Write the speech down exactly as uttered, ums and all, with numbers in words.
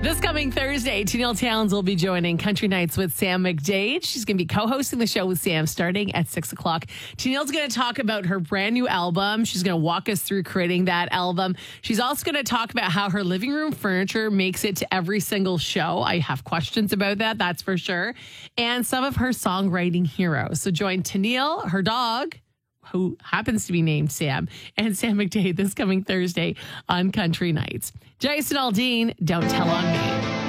This coming Thursday, Tennille Towns will be joining Country Nights with Sam McDade. She's going to be co-hosting the show with Sam starting at six o'clock. Tennille's going to talk about her brand new album. She's going to walk us through creating that album. She's also going to talk about how her living room furniture makes it to every single show. I have questions about that, that's for sure. And some of her songwriting heroes. So join Tennille, her dog, who happens to be named Sam, and Sam McDade this coming Thursday on Country Nights. Jason Aldean, Don't Tell on Me.